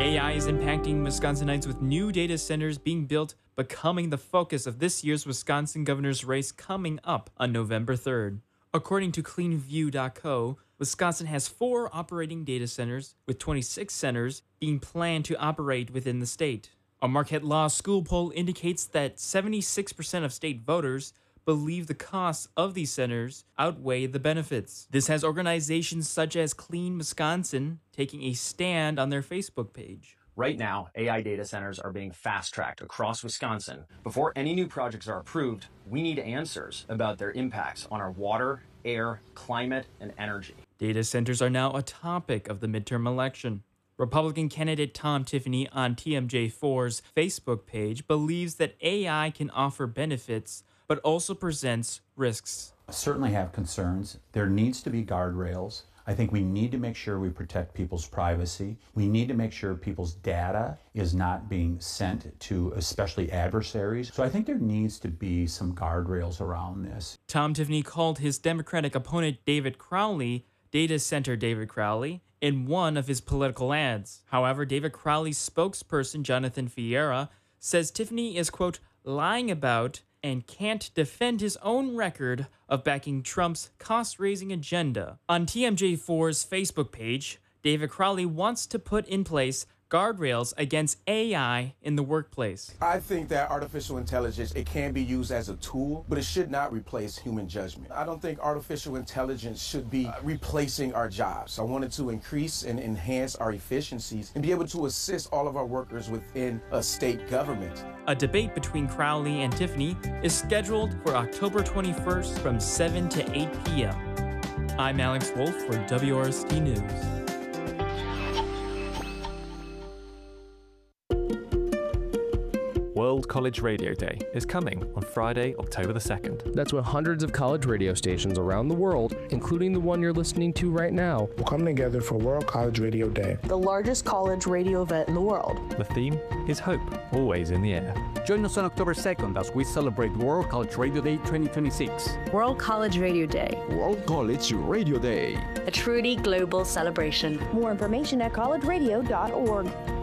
AI is impacting Wisconsinites with new data centers being built, becoming the focus of this year's Wisconsin governor's race coming up on November 3rd. According to CleanView.co, Wisconsin has 4 operating data centers, with 26 centers being planned to operate within the state. A Marquette Law School poll indicates that 76% of state voters believe the costs of these centers outweigh the benefits. This has organizations such as Clean Wisconsin taking a stand on their Facebook page. Right now, AI data centers are being fast-tracked across Wisconsin. Before any new projects are approved, we need answers about their impacts on our water, air, climate, and energy. Data centers are now a topic of the midterm election. Republican candidate Tom Tiffany on TMJ4's Facebook page believes that AI can offer benefits, but also presents risks. I certainly have concerns. There needs to be guardrails. I think we need to make sure we protect people's privacy. We need to make sure people's data is not being sent to especially adversaries. So I think there needs to be some guardrails around this. Tom Tiffany called his Democratic opponent David Crowley Data Center David Crowley in one of his political ads. However, David Crowley's spokesperson Jonathan Fiera says Tiffany is, quote, lying about and can't defend his own record of backing Trump's cost-raising agenda. On TMJ4's Facebook page, David Crowley wants to put in place guardrails against AI in the workplace. I think that artificial intelligence, it can be used as a tool, but it should not replace human judgment. I don't think artificial intelligence should be replacing our jobs. I wanted to increase and enhance our efficiencies and be able to assist all of our workers within a state government. A debate between Crowley and Tiffany is scheduled for October 21st from 7 to 8 p.m. I'm Alex Wolf for WRST News. World College Radio Day is coming on Friday, October the 2nd. That's when hundreds of college radio stations around the world, including the one you're listening to right now, will come together for World College Radio Day, the largest college radio event in the world. The theme is hope, always in the air. Join us on October 2nd as we celebrate World College Radio Day 2026. World College Radio Day. World College Radio Day. A truly global celebration. More information at collegeradio.org.